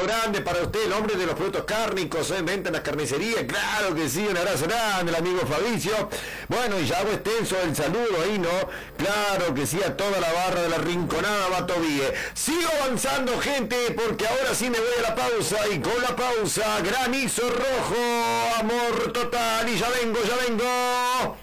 grande para usted, el hombre de los productos cárnicos, en venta en las carnicerías, claro que sí, un abrazo grande, el amigo Fabricio. Bueno, y ya hago extenso el saludo ahí, ¿no? Claro que sí, a toda la barra de la Rinconada Batovie. Sigo avanzando, gente, porque ahora sí me voy a la pausa, y con la pausa, granizo rojo, amor total, y ya vengo.